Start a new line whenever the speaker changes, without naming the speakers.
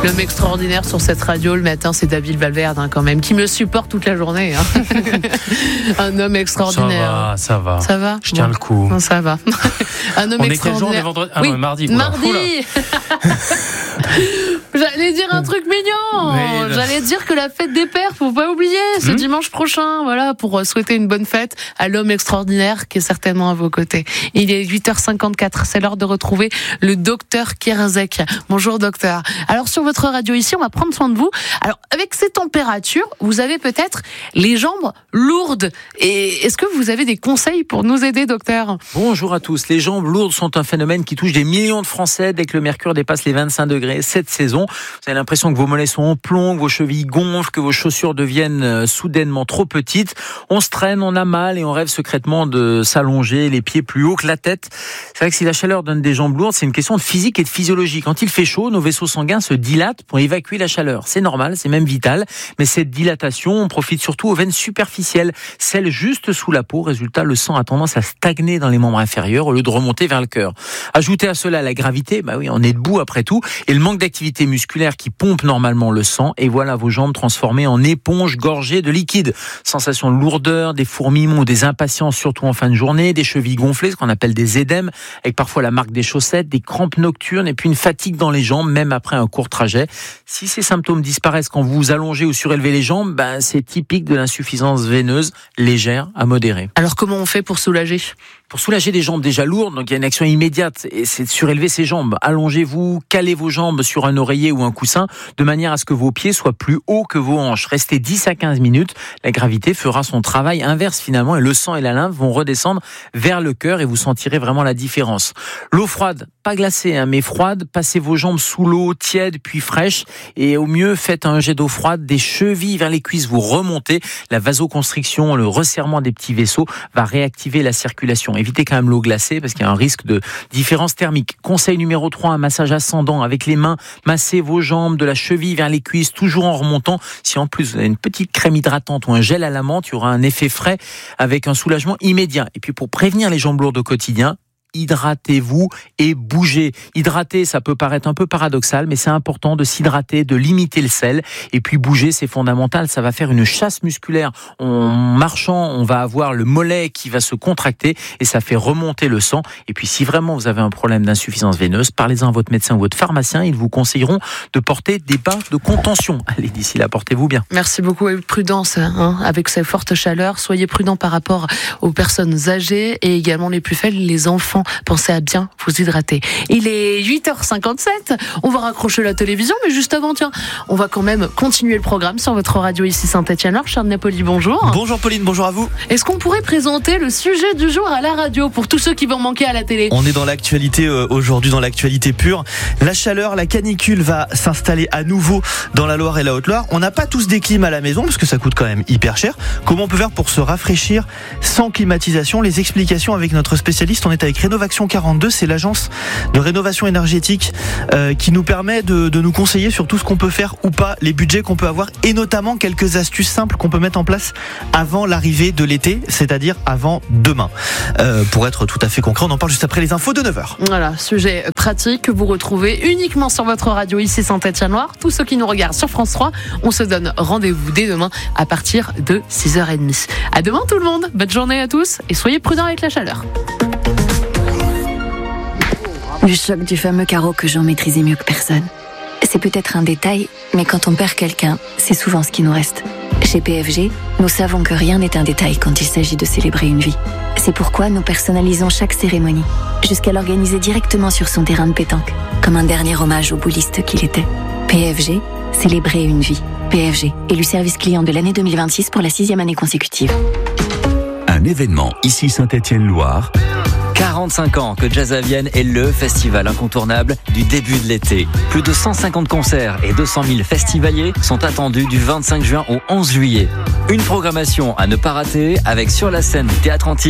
L'homme extraordinaire sur cette radio le matin, c'est David Valverde quand même, qui me supporte toute la journée. Un homme extraordinaire.
Ça va.
Ça va.
Je tiens le coup.
Non, ça va. Un homme extraordinaire.
Vendredi.
Oui,
mardi.
Mardi. J'allais dire un truc mignon. J'allais dire que la fête des pères, faut pas oublier, c'est dimanche prochain. Voilà, pour souhaiter une bonne fête à l'homme extraordinaire qui est certainement à vos côtés. Il est 8h54. C'est l'heure de retrouver le docteur Kierzek. Bonjour docteur. Alors sur votre radio ici, on va prendre soin de vous. Alors avec ces températures, vous avez peut-être les jambes lourdes. Et est-ce que vous avez des conseils pour nous aider, docteur ?
Bonjour à tous. Les jambes lourdes sont un phénomène qui touche des millions de Français dès que le mercure dépasse les 25 degrés cette saison. Vous avez l'impression que vos mollets sont en plomb, que vos chevilles gonflent, que vos chaussures deviennent soudainement trop petites. On se traîne, on a mal et on rêve secrètement de s'allonger les pieds plus haut que la tête. C'est vrai que si la chaleur donne des jambes lourdes, c'est une question de physique et de physiologie. Quand il fait chaud, nos vaisseaux sanguins se dilatent pour évacuer la chaleur. C'est normal, c'est même vital. Mais cette dilatation, on profite surtout aux veines superficielles, celles juste sous la peau. Résultat, le sang a tendance à stagner dans les membres inférieurs au lieu de remonter vers le cœur. Ajoutez à cela la gravité, on est debout après tout, et le manque d'activité musculaire qui pompe normalement le sang, et voilà vos jambes transformées en éponges gorgées de liquide. Sensation de lourdeur, des fourmillements ou des impatiences, surtout en fin de journée, des chevilles gonflées, ce qu'on appelle des édèmes, avec parfois la marque des chaussettes, des crampes nocturnes et puis une fatigue dans les jambes, même après un court trajet. Si ces symptômes disparaissent quand vous vous allongez ou surélevez les jambes, c'est typique de l'insuffisance veineuse légère à modérée.
Alors comment on fait pour soulager ?
Pour soulager des jambes déjà lourdes, donc il y a une action immédiate, et c'est de surélever ses jambes. Allongez-vous, calez vos jambes sur un oreiller ou un coussin, de manière à ce que vos pieds soient plus hauts que vos hanches. Restez 10 à 15 minutes, la gravité fera son travail inverse finalement, et le sang et la lymphe vont redescendre vers le cœur, et vous sentirez vraiment la différence. L'eau froide, pas glacée, mais froide, passez vos jambes sous l'eau, tiède puis fraîche, et au mieux, faites un jet d'eau froide des chevilles vers les cuisses, vous remontez. La vasoconstriction, le resserrement des petits vaisseaux va réactiver la circulation. Évitez quand même l'eau glacée parce qu'il y a un risque de différence thermique. Conseil numéro 3, un massage ascendant avec les mains. Massez vos jambes de la cheville vers les cuisses, toujours en remontant. Si en plus vous avez une petite crème hydratante ou un gel à la menthe, il y aura un effet frais avec un soulagement immédiat. Et puis pour prévenir les jambes lourdes au quotidien, hydratez-vous et bougez. Hydrater, ça peut paraître un peu paradoxal, mais c'est important de s'hydrater, de limiter le sel. Et puis bouger, c'est fondamental. Ça va faire une chasse musculaire. En marchant, on va avoir le mollet qui va se contracter et ça fait remonter le sang. Et puis si vraiment vous avez un problème d'insuffisance veineuse, parlez-en à votre médecin ou votre pharmacien. Ils vous conseilleront de porter des bas de contention. Allez, d'ici là, portez-vous bien.
Merci beaucoup. Et prudence avec ces fortes chaleurs. Soyez prudents par rapport aux personnes âgées et également les plus faibles, les enfants. Pensez à bien vous hydrater. Il est 8h57. On va raccrocher la télévision, mais juste avant, on va quand même continuer le programme sur votre radio ici Saint-Étienne-Loire. Charles Napoli, bonjour.
Bonjour Pauline, bonjour à vous.
Est-ce qu'on pourrait présenter le sujet du jour à la radio pour tous ceux qui vont manquer à la télé ?
On est dans l'actualité aujourd'hui, dans l'actualité pure. La chaleur, la canicule va s'installer à nouveau dans la Loire et la Haute-Loire. On n'a pas tous des clims à la maison parce que ça coûte quand même hyper cher. Comment on peut faire pour se rafraîchir sans climatisation ? Les explications avec notre spécialiste. On est avec Rénovation 42, c'est l'agence de rénovation énergétique qui nous permet de nous conseiller sur tout ce qu'on peut faire ou pas, les budgets qu'on peut avoir et notamment quelques astuces simples qu'on peut mettre en place avant l'arrivée de l'été, c'est-à-dire avant demain. Pour être tout à fait concret, on en parle juste après les infos de 9h.
Voilà, sujet pratique que vous retrouvez uniquement sur votre radio ici Saint-Étienne-Loire. Tous ceux qui nous regardent sur France 3, on se donne rendez-vous dès demain à partir de 6h30. À demain tout le monde, bonne journée à tous et soyez prudents avec la chaleur.
Le choc du fameux carreau que j'en maîtrisais mieux que personne. C'est peut-être un détail, mais quand on perd quelqu'un, c'est souvent ce qui nous reste. Chez PFG, nous savons que rien n'est un détail quand il s'agit de célébrer une vie. C'est pourquoi nous personnalisons chaque cérémonie, jusqu'à l'organiser directement sur son terrain de pétanque, comme un dernier hommage au bouliste qu'il était. PFG, célébrer une vie. PFG, élu service client de l'année 2026 pour la 6e année consécutive.
Un événement ici Saint-Étienne-Loire.
45 ans que Jazz à Vienne est le festival incontournable du début de l'été. Plus de 150 concerts et 200 000 festivaliers sont attendus du 25 juin au 11 juillet. Une programmation à ne pas rater avec sur la scène du Théâtre Antique